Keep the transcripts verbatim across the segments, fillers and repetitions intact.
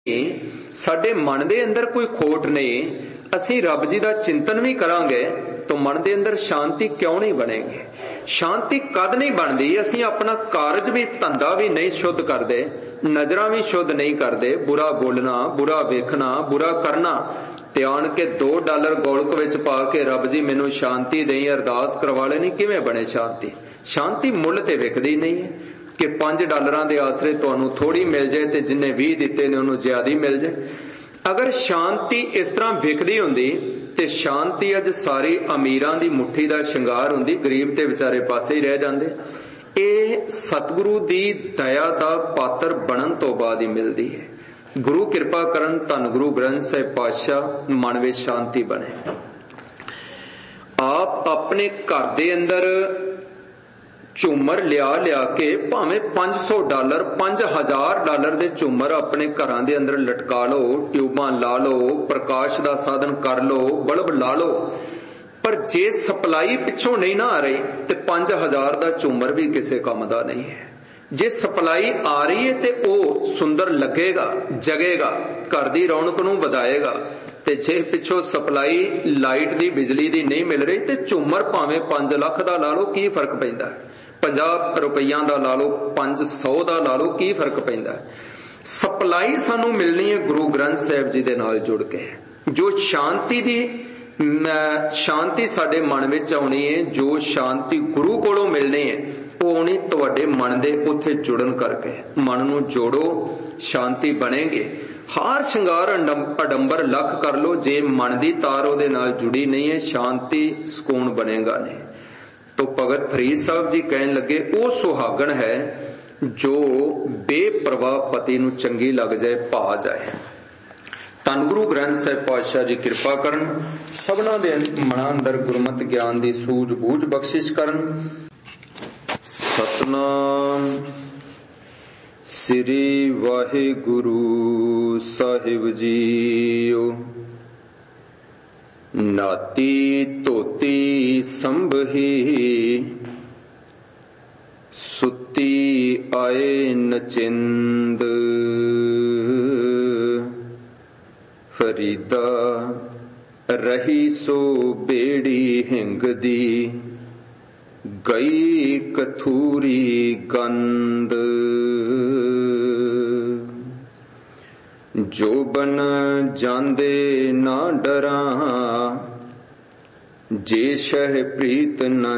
ਸਾਡੇ ਮਨ ਦੇ ਅੰਦਰ ਕੋਈ ਖੋਟ ਨਹੀਂ, ਅਸੀਂ ਰੱਬ ਜੀ ਦਾ ਚਿੰਤਨ ਵੀ ਕਰਾਂਗੇ ਤਾਂ ਮਨ ਦੇ ਅੰਦਰ ਸ਼ਾਂਤੀ ਕਿਉਂ ਨਹੀਂ ਬਣੇਗੀ? ਸ਼ਾਂਤੀ ਕਦ ਨਹੀਂ ਬਣਦੀ? ਅਸੀਂ ਆਪਣਾ ਕਾਰਜ ਵੀ ਧੰਦਾ ਵੀ ਨਹੀਂ ਸ਼ੁੱਧ ਕਰਦੇ, ਨਜ਼ਰਾਂ ਵੀ ਸ਼ੁੱਧ ਨਹੀਂ ਕਰਦੇ, ਬੁਰਾ ਬੋਲਣਾ, ਬੁਰਾ ਵੇਖਣਾ, ਬੁਰਾ ਕਰਨਾ, ਤੇ ਆਣ ਕੇ ਦੋ ਡਾਲਰ ਗੋਲਕ ਵਿੱਚ ਪਾ ਕੇ ਰੱਬ ਜੀ ਮੈਨੂੰ ਸ਼ਾਂਤੀ ਦੇਈ ਅਰਦਾਸ ਕਰਵਾ ਲੈਣੀ, ਕਿਵੇਂ ਬਣੇ ਸ਼ਾਂਤੀ? ਸ਼ਾਂਤੀ ਮੁੱਲ ਤੇ ਵਿਕਦੀ ਨਹੀਂ ਹੈ ਕਿ ਪੰਜ ਡਾਲਰਾਂ ਦੇ ਆਸਰੇ ਤੁਹਾਨੂੰ ਥੋੜੀ ਮਿਲ ਜਾਏ ਤੇ ਜਿੰਨੇ ਵੀਹ ਦਿੱਤੇ ਨੇ ਉਹਨੂੰ ਜ਼ਿਆਦਾ ਮਿਲ ਜਾਏ। ਅਗਰ ਸ਼ਾਂਤੀ ਇਸ ਤਰ੍ਹਾਂ ਵਿਕਦੀ ਹੁੰਦੀ ਤੇ ਸ਼ਾਂਤੀ ਅੱਜ ਸਾਰੀ ਅਮੀਰਾਂ ਦੀ ਮੁੱਠੀ ਦਾ ਸ਼ਿੰਗਾਰ ਹੁੰਦੀ, ਗਰੀਬ ਤੇ ਵਿਚਾਰੇ ਪਾਸੇ ਹੀ ਰਹਿ ਜਾਂਦੇ। ਇਹ ਸਤਿਗੁਰੂ ਦੀ ਦਇਆ ਦਾ ਪਾਤਰ ਬਣਨ ਤੋਂ ਬਾਅਦ ਹੀ ਮਿਲਦੀ ਹੈ। ਗੁਰੂ ਕਿਰਪਾ ਕਰਨ, ਧੰਨ ਗੁਰੂ ਗ੍ਰੰਥ ਸਾਹਿਬ ਪਾਤਸ਼ਾਹ, ਮਨ ਵਿੱਚ ਸ਼ਾਂਤੀ ਬਣੇ। ਆਪ ਆਪਣੇ ਘਰ ਦੇ ਅੰਦਰ ਝੂਮਰ ਲਿਆ ਲਿਆ ਕੇ ਭਾਵੇਂ ਪੰਜ ਸੌ ਡਾਲਰ ਪੰਜ ਹਜ਼ਾਰ ਡਾਲਰ ਦੇ ਝੂਮਰ ਆਪਣੇ ਘਰਾਂ ਦੇ ਅੰਦਰ ਲਟਕਾ ਲਓ, ਟਿਊਬਾਂ ਲਾ ਲਓ, ਪ੍ਰਕਾਸ਼ ਦਾ ਸਾਧਨ ਕਰ ਲਓ, ਬਲਬ ਲਾ ਲਓ, ਪਰ ਜੇ ਸਪਲਾਈ ਪਿੱਛੋਂ ਨਹੀਂ ਨਾ ਆ ਰਹੀ ਤੇ ਪੰਜ ਹਜ਼ਾਰ ਦਾ ਝੂਮਰ ਵੀ ਕਿਸੇ ਕੰਮ ਦਾ ਨਹੀਂ ਹੈ। ਜੇ ਸਪਲਾਈ ਆ ਰਹੀ ਹੈ ਤੇ ਉਹ ਸੁੰਦਰ ਲੱਗੇਗਾ, ਜਗੇਗਾ, ਘਰ ਦੀ ਰੌਣਕ ਨੂੰ ਵਧਾਏਗਾ, ਤੇ ਜੇ ਪਿੱਛੋਂ ਸਪਲਾਈ ਲਾਈਟ ਦੀ, ਬਿਜਲੀ ਦੀ ਨਹੀਂ ਮਿਲ ਰਹੀ ਤੇ ਝੂਮਰ ਭਾਵੇਂ ਪੰਜ ਲੱਖ ਦਾ ਲਾ ਲਓ, ਕੀ ਫਰਕ ਪੈਂਦਾ? ਪੰਜਾਹ ਰੁਪਈਆਂ ਦਾ ਲਾ ਲਓ, ਪੰਜ ਸੌ ਦਾ ਲਾ ਲਓ, ਕੀ ਫਰਕ ਪੈਂਦਾ? ਸਪਲਾਈ ਸਾਨੂੰ ਮਿਲਣੀ ਹੈ ਗੁਰੂ ਗ੍ਰੰਥ ਸਾਹਿਬ ਜੀ ਦੇ ਨਾਲ ਜੁੜ ਕੇ। ਜੋ ਸ਼ਾਂਤੀ ਦੀ ਸ਼ਾਂਤੀ ਸਾਡੇ ਮਨ ਵਿੱਚ ਆਉਣੀ ਹੈ, ਜੋ ਸ਼ਾਂਤੀ ਗੁਰੂ ਕੋਲੋਂ ਮਿਲਣੀ ਹੈ, ਉਹ ਆਉਣੀ ਤੁਹਾਡੇ ਮਨ ਦੇ ਉੱਥੇ ਜੁੜਨ ਕਰਕੇ। ਮਨ ਨੂੰ ਜੋੜੋ, ਸ਼ਾਂਤੀ ਬਣੇਗੀ। ਹਾਰ ਸ਼ਿੰਗਾਰ ਅਡੰਬਰ ਲੱਖ ਕਰ ਲੋ, ਜੇ ਮਨ ਦੀ ਤਾਰ ਉਹਦੇ ਨਾਲ ਜੁੜੀ ਨਹੀਂ ਹੈ, ਸ਼ਾਂਤੀ ਸਕੂਨ ਬਣੇਗਾ ਨਹੀਂ। ਤੋ ਭਗਤ ਫਰੀਦ ਸਾਹਿਬ ਜੀ ਕਹਿਣ ਲੱਗੇ, ਉਹ ਸੁਹਾਗਣ ਹੈ ਜੋ ਬੇਪਰਵਾਹ ਪਤੀ ਨੂੰ ਚੰਗੀ ਲੱਗ ਜਾਏ, ਭਾ ਜਾਏ। ਧੰਨ ਗੁਰੂ ਗ੍ਰੰਥ ਸਾਹਿਬ ਪਾਤਸ਼ਾਹ ਜੀ ਕਿਰਪਾ ਕਰਨ, ਸਭਨਾਂ ਦੇ ਮਨਾਂ ਅੰਦਰ ਗੁਰਮਤਿ ਗਿਆਨ ਦੀ ਸੂਝ ਬੂਝ ਬਖਸ਼ਿਸ਼ ਕਰਨ। ਸਤਨਾਮ ਸ੍ਰੀ ਵਾਹਿਗੁਰੂ ਸਾਹਿਬ ਜੀਓ। ਨਾਤੀ ਧੋਤੀ ਸੰਭਹੀ ਸੁੱਤੀ ਆਏ ਨਚਿੰਦ। ਫਰੀਦਾ ਰਹੀ ਸੋ ਬੇੜੀ ਹਿੰਗ ਦੀ, ਗਈ ਕਥੂਰੀ ਗੰਧ। ਜੋਬਨ ਜਾਂਦੇ ਨਾ ਡਰਾਂ, ਜੇ ਸ਼ਹਿ ਪ੍ਰੀਤ ਨ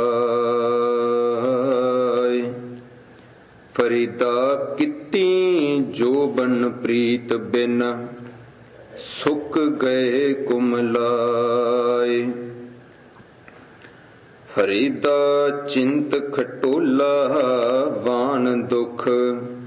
ਜਾਏ। ਫਰੀਦਾ ਕੀਤੀ ਜੋਬਨ ਪ੍ਰੀਤ ਬਿਨ, ਸੁੱਕ ਗਏ ਕੁਮਲਾਏ। ਫਰੀਦਾ ਚਿੰਤ ਖਟੋਲਾ ਵਾਣ ਦੁਖ,